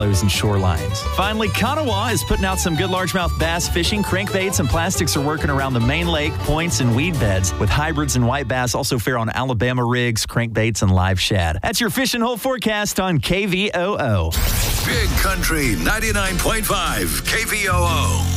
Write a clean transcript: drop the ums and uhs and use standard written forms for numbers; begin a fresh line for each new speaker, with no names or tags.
and shorelines. Finally, Kanawha is putting out some good largemouth bass fishing. Crankbaits and plastics are working around the main lake, points, and weed beds, with hybrids and white bass also fair on Alabama rigs, crankbaits, and live shad. That's your fishing hole forecast on KVOO.
Big Country 99.5 KVOO.